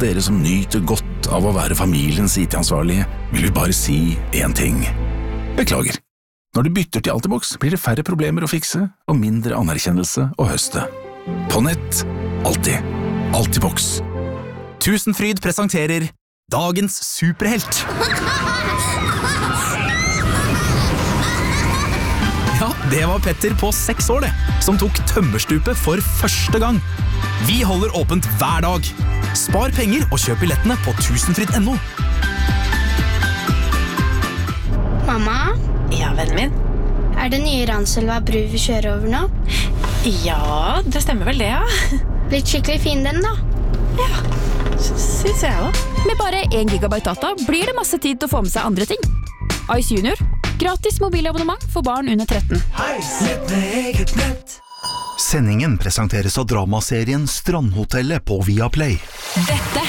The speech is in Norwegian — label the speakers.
Speaker 1: dere som nyter godt av å være familiens IT-ansvarlige, vil vi bare si én ting. Beklager. Når du bytter til Altibox, blir det færre problemer å fikse og mindre anerkjennelse å høste. På nett, alltid. Altibox.
Speaker 2: Tusenfryd presenterer Dagens superhelt. Ja, det var Petter på 6 år det, som tok tømmerstupet for første gang. Vi holder åpent hver dag. Spar penger og kjøp billettene på tusenfryd.no.
Speaker 3: Mamma?
Speaker 4: Ja, vennen min.
Speaker 3: Er det nye Ranselva bru vi kjører over nå?
Speaker 4: Ja, det stemmer vel det, ja.
Speaker 3: Blitt skikkelig fin den da.
Speaker 4: Ja, synes jeg også.
Speaker 5: Med bare 1 gigabyte data blir det masse tid til å få med seg andre ting. Ice Junior. Gratis mobilabonnement for barn under 13.
Speaker 6: Nett med eget nett.
Speaker 7: Sendingen presenteres av dramaserien Strandhotellet på Viaplay.
Speaker 5: Dette